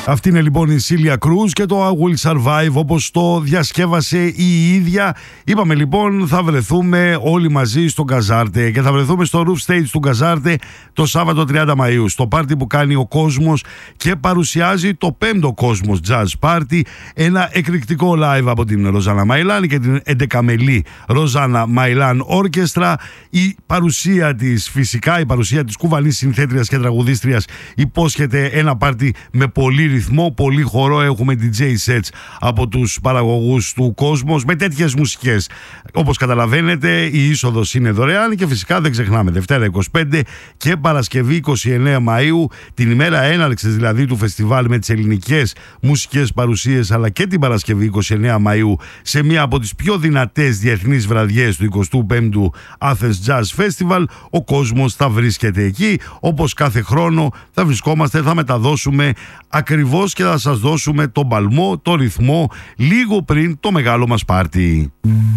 Αυτή είναι λοιπόν η Celia Cruz και το I Will Survive, όπως το διασκεύασε η ίδια. Είπαμε λοιπόν θα βρεθούμε όλοι μαζί στο Καζάρτε και θα βρεθούμε στο Roof Stage του Καζάρτε το Σάββατο 30 Μαΐου, στο πάρτι που κάνει ο Κόσμος και παρουσιάζει το 5ο Κόσμος Jazz Party, ένα εκρηκτικό live από την Ροζάνα Μαϊλάν και την 11μελή Ροζάνα Μαϊλάν Όρκεστρα. Η παρουσία της, φυσικά η παρουσία της κουβανής συνθέτριας και τραγουδίστριας υπόσχεται ένα πάρτι με πολύ ρυθμό, πολύ χορό. Έχουμε DJ sets από τους παραγωγούς του Κόσμος με τέτοιες μουσικές. Όπως καταλαβαίνετε, η είσοδος είναι δωρεάν και φυσικά δεν ξεχνάμε Δευτέρα 25 και Παρασκευή 29 Μαΐου, την ημέρα έναρξης δηλαδή του φεστιβάλ με τις ελληνικές μουσικές παρουσίες, αλλά και την Παρασκευή 29 Μαΐου σε μία από τις πιο δυνατές διεθνείς βραδιές του 25ου Athens Jazz Festival. Ο Κόσμος θα βρίσκεται εκεί, όπως κάθε χρόνο θα βρισκόμαστε, θα μεταδώσουμε ακριβώς και θα σας δώσουμε τον παλμό, το ρυθμό λίγο πριν το μεγάλο μας πάρτι.